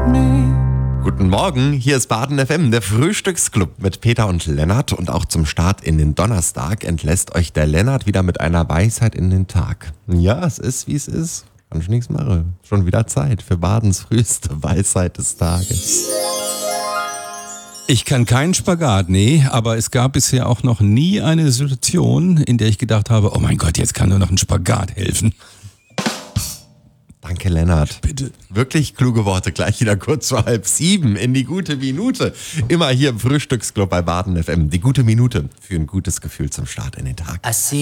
Guten Morgen, hier ist Baden FM, der Frühstücksclub mit Peter und Lennart. Und auch zum Start in den Donnerstag entlässt euch der Lennart wieder mit einer Weisheit in den Tag. Ja, es ist, wie es ist. Kann ich nichts machen. Schon wieder Zeit für Badens früheste Weisheit des Tages. Ich kann keinen Spagat, nee, aber es gab bisher auch noch nie eine Situation, in der ich gedacht habe, oh mein Gott, jetzt kann nur noch ein Spagat helfen. Danke, Lennart. Bitte. Wirklich kluge Worte, gleich wieder kurz vor 6:30 in die gute Minute. Immer hier im Frühstücksclub bei Baden FM. Die gute Minute für ein gutes Gefühl zum Start in den Tag.